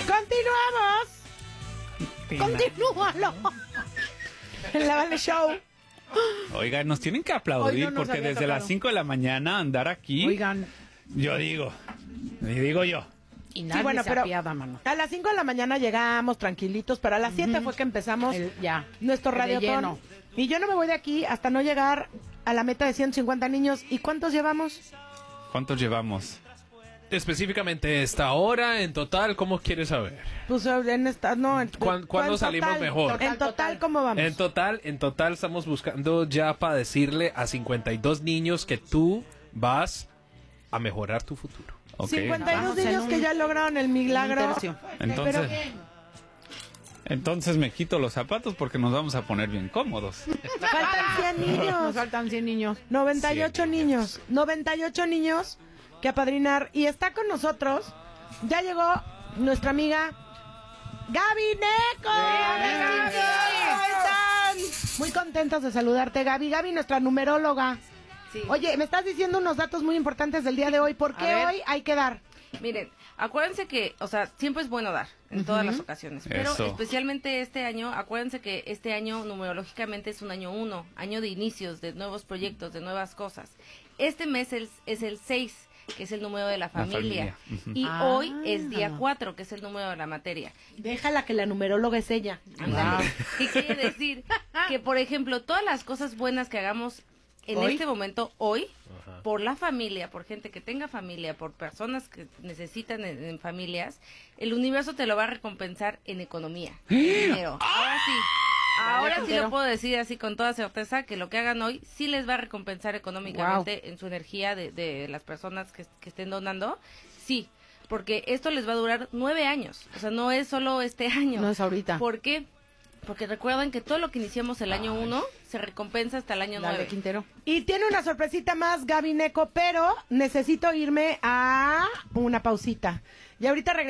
Continúalo. En la Vale Show. Oigan, nos tienen que aplaudir Hoy no nos porque había desde tocado. las 5 de la mañana andar aquí. Oigan. Yo digo. Y digo yo. Y nadie Sí, bueno, se pero apiada, mano. a las 5 de la mañana llegamos tranquilitos, pero a las 7 fue que empezamos Ya. nuestro De radiotón. lleno. Y yo no me voy de aquí hasta no llegar a la meta de 150 niños. ¿Y cuántos llevamos? ¿Cuántos llevamos? Específicamente esta hora, en total, ¿cómo quieres saber? Pues en esta, no. ¿Cuándo en salimos total, mejor? En total, ¿cómo vamos? En total estamos buscando ya para decirle a 52 niños que tú vas a mejorar tu futuro. Ok. 52 Vamos en niños que ya lograron el milagro. tercio. Entonces me quito los zapatos porque nos vamos a poner bien cómodos. Faltan 100 Nos niños. faltan 100 niños. 98 100 niños. 98 niños que apadrinar. Y está con nosotros. Ya llegó nuestra amiga Gaby Neco. Gaby. ¿Cómo están? Muy contentos de saludarte, Gaby. Gaby, nuestra numeróloga. Sí. Oye, me estás diciendo unos datos muy importantes del día de hoy. ¿Por A qué ver. hoy hay que dar? Miren, acuérdense que, o sea, siempre es bueno dar, en todas las ocasiones, pero Eso. especialmente este año, acuérdense que este año numerológicamente es un año 1, año de inicios, de nuevos proyectos, de nuevas cosas. Este mes es el 6, que es el número de la familia, Ujú. y Ah. hoy es día 4, que es el número de la materia. Déjala que la numeróloga es ella. Ándale. ¿Qué quiere decir? Que, por ejemplo, todas las cosas buenas que hagamos en ¿Hoy? este momento, hoy, por la familia, por gente que tenga familia, por personas que necesitan en familias, el universo te lo va a recompensar en economía, en dinero. Ahora sí Quintero. lo puedo decir así con toda certeza, que lo que hagan hoy sí les va a recompensar económicamente en su energía de las personas que estén donando, sí. Porque esto les va a durar 9 años, o sea, no es solo este año. No es ahorita. ¿Por qué? Porque recuerden que todo lo que iniciamos el año 1 se recompensa hasta el año Dale, 9. Quintero. Y tiene una sorpresita más, Gaby Neco, pero necesito irme a una pausita. Y ahorita